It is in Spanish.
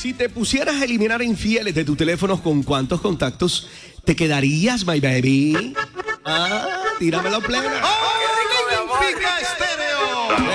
Si te pusieras a eliminar infieles de tu teléfono, ¿con cuántos contactos te quedarías, my baby? Tíramelo pleno. ¡Oh, qué rico, mi amor!